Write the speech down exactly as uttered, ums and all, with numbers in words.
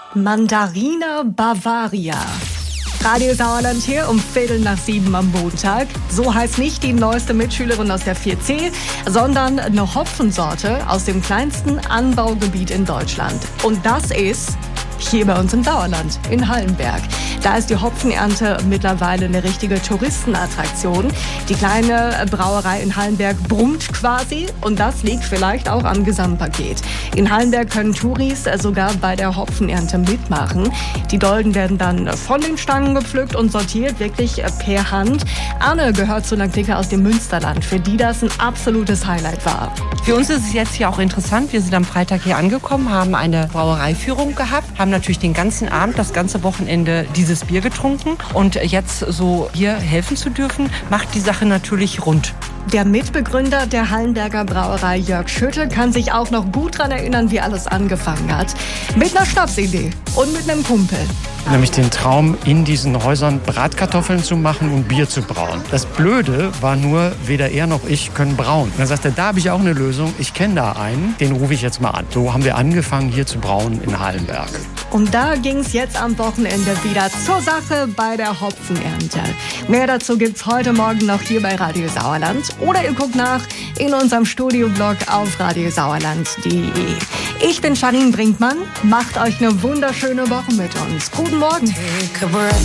Mandarina Bavaria. Radio Sauerland hier um Viertel nach sieben am Montag. So heißt nicht die neueste Mitschülerin aus der vier C, sondern eine Hopfensorte aus dem kleinsten Anbaugebiet in Deutschland. Und das ist hier bei uns im Sauerland, in Hallenberg. Da ist die Hopfenernte mittlerweile eine richtige Touristenattraktion. Die kleine Brauerei in Hallenberg brummt quasi und das liegt vielleicht auch am Gesamtpaket. In Hallenberg können Touris sogar bei der Hopfenernte mitmachen. Die Dolden werden dann von den Stangen gepflückt und sortiert, wirklich per Hand. Anne gehört zu einer Clique aus dem Münsterland, für die das ein absolutes Highlight war. Für uns ist es jetzt hier auch interessant. Wir sind am Freitag hier angekommen, haben eine Brauereiführung gehabt, haben natürlich den ganzen Abend, das ganze Wochenende dieses Bier getrunken. Und jetzt so hier helfen zu dürfen, macht die Sache natürlich rund. Der Mitbegründer der Hallenberger Brauerei, Jörg Schütte, kann sich auch noch gut daran erinnern, wie alles angefangen hat. Mit einer Schnapsidee und mit einem Kumpel. Nämlich den Traum, in diesen Häusern Bratkartoffeln zu machen und Bier zu brauen. Das Blöde war nur, weder er noch ich können brauen. Und dann sagte er, da habe ich auch eine Lösung. Ich kenne da einen, den rufe ich jetzt mal an. So haben wir angefangen, hier zu brauen in Hallenberg. Und da ging es jetzt am Wochenende wieder zur Sache bei der Hopfenernte. Mehr dazu gibt's heute Morgen noch hier bei Radio Sauerland. Oder ihr guckt nach in unserem Studioblog auf radiosauerland punkt de. Ich bin Janine Brinkmann. Macht euch eine wunderschöne Woche mit uns. Guten Morgen.